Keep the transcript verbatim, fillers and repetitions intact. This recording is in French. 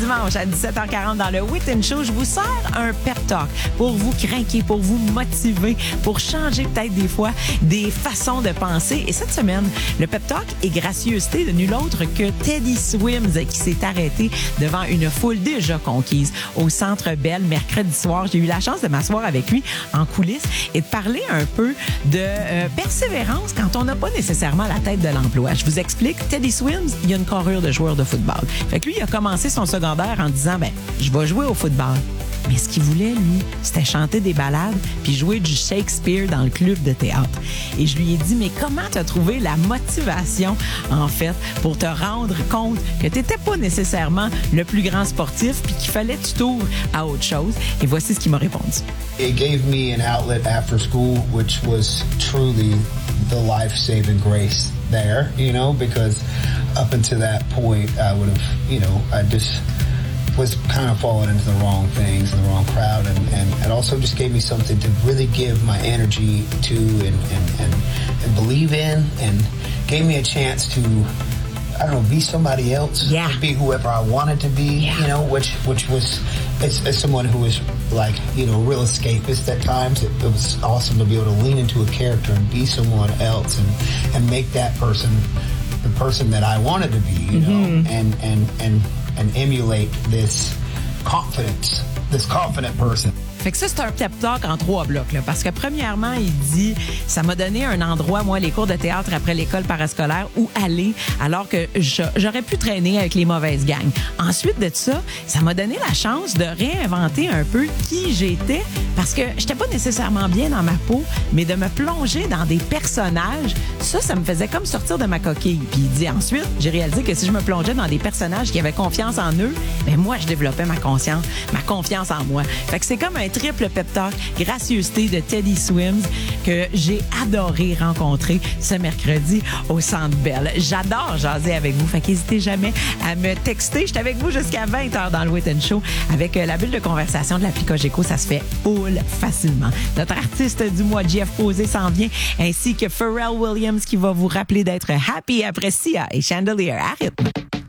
dimanche à dix-sept heures quarante dans le Whit and Show, je vous sers un pep talk pour vous craquer, pour vous motiver, pour changer peut-être des fois des façons de penser. Et cette semaine, le pep talk est gracieuseté de nul autre que Teddy Swims qui s'est arrêté devant une foule déjà conquise au Centre Bell mercredi soir. J'ai eu la chance de m'asseoir avec lui en coulisses et de parler un peu de euh, persévérance quand on n'a pas nécessairement la tête de l'emploi. Je vous explique, Teddy Swims, il a une carrure de joueur de football. Fait que lui, il a commencé son secondaire en disant, ben, je vais jouer au football. Mais ce qu'il voulait, lui, c'était chanter des ballades puis jouer du Shakespeare dans le club de théâtre. Et je lui ai dit, mais comment t'as trouvé la motivation, en fait, pour te rendre compte que t'étais pas nécessairement le plus grand sportif puis qu'il fallait que tu t'ouvres à autre chose? Et voici ce qu'il m'a répondu. It gave me an outlet after school, which was truly the life-saving grace there, you know, because up until that point, I would have, you know, I just was kind of falling into the wrong things and the wrong crowd, and, and it also just gave me something to really give my energy to and, and, and, and believe in, and gave me a chance to, I don't know, be somebody else, yeah. be whoever I wanted to be, yeah. you know, which which was, as, as someone who was like, you know, real escapist at times, it, it was awesome to be able to lean into a character and be someone else and, and make that person the person that I wanted to be, you mm-hmm. know, and, and, and, and emulate this confidence, this confident person. Fait que ça, c'est un pep talk en trois blocs, là. Parce que premièrement, il dit, ça m'a donné un endroit, moi, les cours de théâtre après l'école parascolaire, où aller, alors que je, j'aurais pu traîner avec les mauvaises gangs. Ensuite de ça, ça m'a donné la chance de réinventer un peu qui j'étais, parce que j'étais pas nécessairement bien dans ma peau, mais de me plonger dans des personnages, ça, ça me faisait comme sortir de ma coquille. Puis il dit ensuite, j'ai réalisé que si je me plongeais dans des personnages qui avaient confiance en eux, ben moi, je développais ma conscience, ma confiance en moi. Fait que c'est comme un triple pep talk, gracieuseté de Teddy Swims que j'ai adoré rencontrer ce mercredi au Centre Bell. J'adore jaser avec vous, fait qu'hésitez jamais à me texter. Je suis avec vous jusqu'à vingt heures dans le Whit and Show avec la bulle de conversation de l'appli Cogeco. Ça se fait full facilement. Notre artiste du mois, Jeff Posé, s'en vient, ainsi que Pharrell Williams qui va vous rappeler d'être happy après Sia et Chandelier. À rythme.